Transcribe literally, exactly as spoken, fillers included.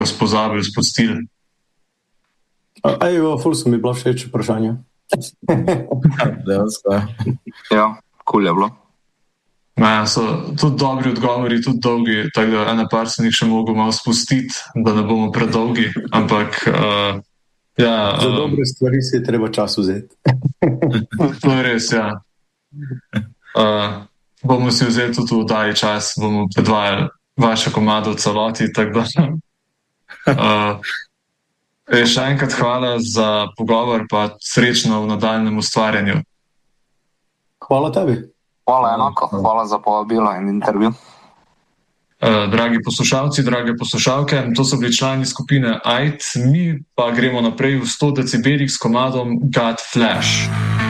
spozabili, spustili. Ej, ful so mi bilo všeč vprašanje. Dejansko. Ja, kul je bilo. Ja, so tudi dobri odgovori, tudi dolgi, tako da ena par se njih še mogo malo spustiti, da ne bomo predolgi, ampak uh, ja. Za uh, dobre stvari si je treba čas vzeti. To je res, ja. Uh, bomo si vzeli tudi v daji čas, bomo predvajali vaše komado v celoti, tako da. Uh, še enkrat hvala za pogovor, pa srečno v nadaljnjem ustvarjanju. Hvala tebi. Hvala enako, hvala za povabilo in intervju. Uh, dragi poslušalci, drage poslušalke, to so bili člani skupine A I D, mi pa gremo naprej v sto decibelih s komadom Got Flash.